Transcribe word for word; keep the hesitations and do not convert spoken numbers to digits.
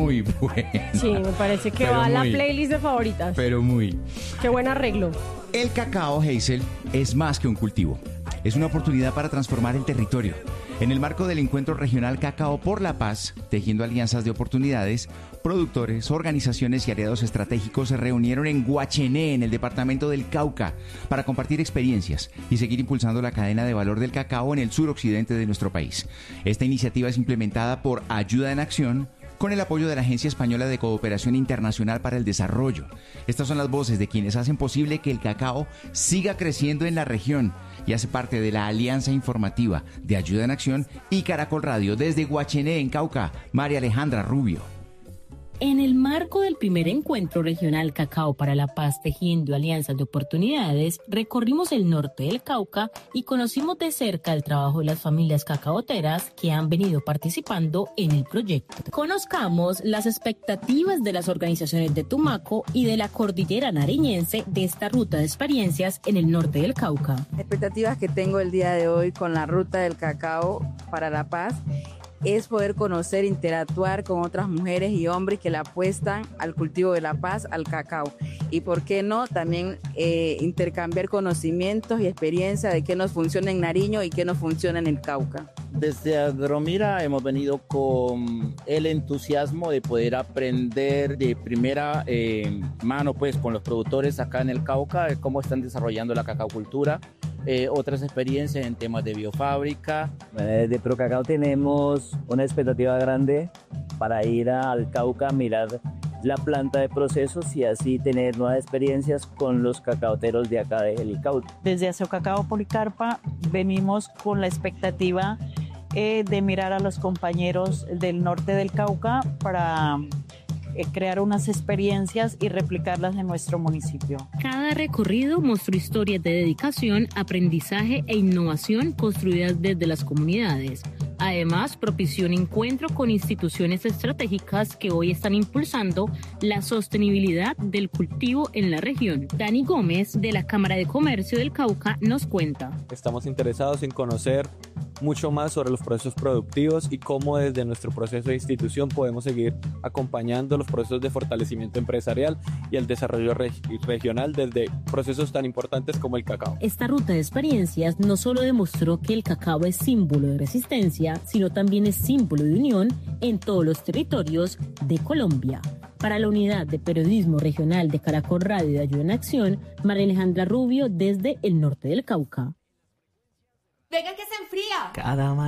muy buena. Sí, me parece que Pero va a la muy, playlist de favoritas. Pero muy. Qué buen arreglo. El cacao, Hazel, es más que un cultivo. Es una oportunidad para transformar el territorio. En el marco del encuentro regional Cacao por la Paz, tejiendo alianzas de oportunidades, productores, organizaciones y aliados estratégicos se reunieron en Guachené, en el departamento del Cauca, para compartir experiencias y seguir impulsando la cadena de valor del cacao en el suroccidente de nuestro país. Esta iniciativa es implementada por Ayuda en Acción, con el apoyo de la Agencia Española de Cooperación Internacional para el Desarrollo. Estas son las voces de quienes hacen posible que el cacao siga creciendo en la región y hace parte de la alianza informativa de Ayuda en Acción y Caracol Radio. Desde Guachené, en Cauca, María Alejandra Rubio. En el marco del primer encuentro regional Cacao para la Paz, tejiendo alianzas de oportunidades, recorrimos el norte del Cauca y conocimos de cerca el trabajo de las familias cacaoteras que han venido participando en el proyecto. Conozcamos las expectativas de las organizaciones de Tumaco y de la cordillera nariñense de esta ruta de experiencias en el norte del Cauca. Expectativas que tengo el día de hoy con la ruta del cacao para la paz es poder conocer, interactuar con otras mujeres y hombres que le apuestan al cultivo de la paz, al cacao. Y por qué no, también eh, intercambiar conocimientos y experiencia de qué nos funciona en Nariño y qué nos funciona en el Cauca. Desde Agromira hemos venido con el entusiasmo de poder aprender de primera eh, mano pues, con los productores acá en el Cauca, de cómo están desarrollando la cacaocultura. Eh, otras experiencias en temas de biofábrica. Eh, de Procacao tenemos una expectativa grande para ir al Cauca a mirar la planta de procesos y así tener nuevas experiencias con los cacaoteros de acá de Helicaut. Desde Azucacao Policarpa venimos con la expectativa eh, de mirar a los compañeros del norte del Cauca para crear unas experiencias y replicarlas en nuestro municipio. Cada recorrido mostró historias de dedicación, aprendizaje e innovación construidas desde las comunidades. Además, propició un encuentro con instituciones estratégicas que hoy están impulsando la sostenibilidad del cultivo en la región. Dani Gómez, de la Cámara de Comercio del Cauca, nos cuenta. Estamos interesados en conocer mucho más sobre los procesos productivos y cómo desde nuestro proceso de institución podemos seguir acompañando los procesos de fortalecimiento empresarial y el desarrollo reg- regional desde procesos tan importantes como el cacao. Esta ruta de experiencias no solo demostró que el cacao es símbolo de resistencia, sino también es símbolo de unión en todos los territorios de Colombia. Para la Unidad de Periodismo Regional de Caracol Radio de Ayuda en Acción, María Alejandra Rubio desde el norte del Cauca. Venga que se enfría. Cada